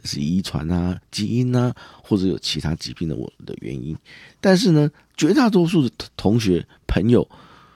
是遗传啊、基因啊，或者有其他疾病的原因。但是呢，绝大多数的同学朋友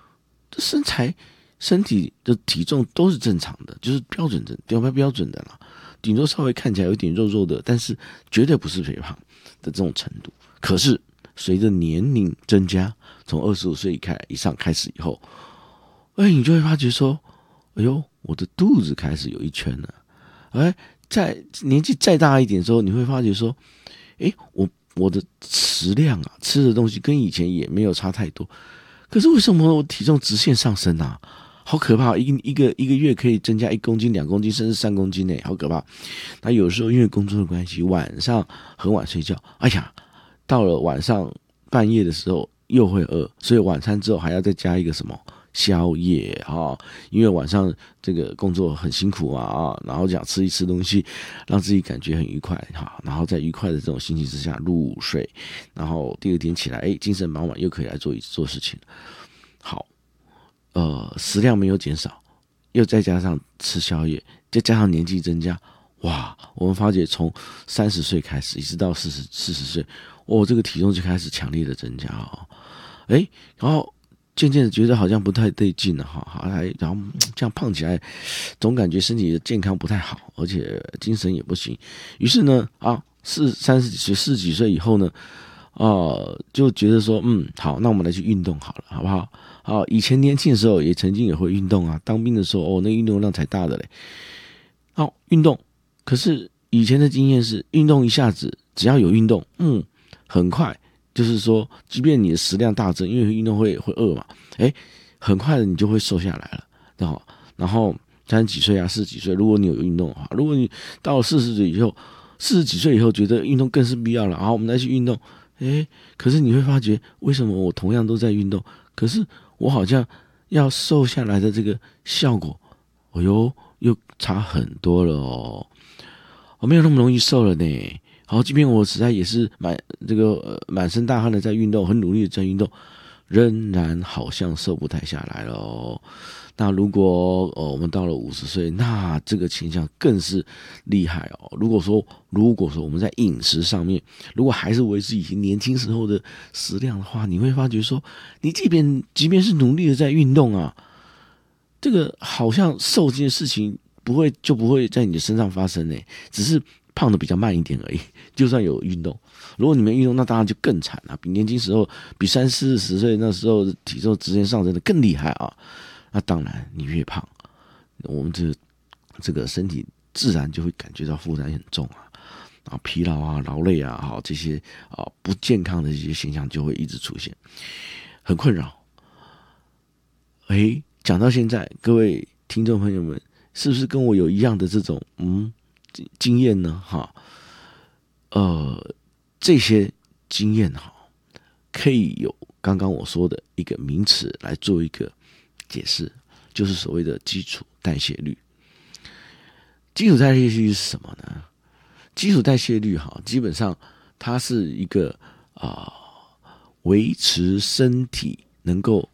身体的体重都是正常的，就是标准的啦，顶多稍微看起来有点肉肉的，但是绝对不是肥胖的这种程度。可是随着年龄增加，从25岁以上开始以后，你就会发觉说，哎呦，我的肚子开始有一圈了。在年纪再大一点的时候，你会发觉说，我的食量啊，吃的东西跟以前也没有差太多，可是为什么我体重直线上升啊？好可怕！一个月可以增加1公斤、2公斤，甚至3公斤呢，好可怕！那有时候因为工作的关系，晚上很晚睡觉，到了晚上半夜的时候又会饿，所以晚餐之后还要再加一个什么宵夜啊？因为晚上这个工作很辛苦然后想吃一吃东西，让自己感觉很愉快然后在愉快的这种心情之下入睡，然后第二天起来，精神满满，又可以来做事情。好，食量没有减少，又再加上吃宵夜，再加上年纪增加，哇！我们发觉从30岁开始，一直到40岁，这个体重就开始强烈的增加然后渐渐的觉得好像不太对劲了然后这样胖起来，总感觉身体的健康不太好，而且精神也不行。于是呢30几岁、40几岁以后呢，就觉得说，好，那我们来去运动好了，好不好？以前年轻的时候也曾经也会运动啊，当兵的时候，那运动量才大的嘞。运动，可是以前的经验是，运动一下子只要有运动，很快，就是说，即便你的食量大增，因为运动会饿嘛，很快的你就会瘦下来了，然后30几岁啊、40几岁，如果你有运动的话，如果你到了40几岁以后觉得运动更是必要了，我们再去运动，可是你会发觉，为什么我同样都在运动，可是我好像要瘦下来的这个效果，又差很多了我没有那么容易瘦了呢。即便我实在也是满身大汗的在运动，很努力的在运动，仍然好像瘦不太下来了那如果我们到了50岁，那这个倾向更是厉害如果说我们在饮食上面，如果还是维持以前年轻时候的食量的话，你会发觉说，你即便是努力的在运动这个好像瘦这件事情不会在你的身上发生只是胖的比较慢一点而已。就算有运动，如果你没运动，那当然就更惨比年轻时候，比30、40岁那时候体重直线上升的更厉害那当然，你越胖，我们这个身体自然就会感觉到负担很重疲劳劳累这些不健康的这些现象就会一直出现，很困扰。讲到现在，各位听众朋友们，是不是跟我有一样的这种经验呢？这些经验可以有刚刚我说的一个名词来做一个解释，就是所谓的基础代谢率。基础代谢率是什么呢？基础代谢率基本上它是一个维持身体能够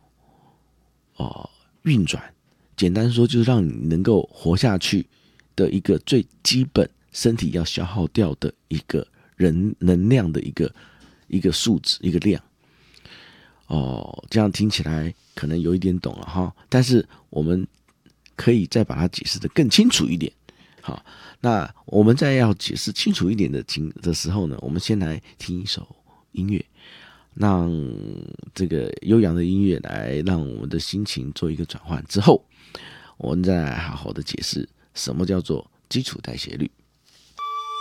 运转，简单说就是让你能够活下去的一个最基本身体要消耗掉的一个能量的一个数值，一个量。这样听起来可能有一点懂了但是我们可以再把它解释得更清楚一点。好，那我们在要解释清楚一点的时候呢，我们先来听一首音乐，让这个悠扬的音乐来让我们的心情做一个转换之后，我们再来好好的解释什么叫做基础代谢率。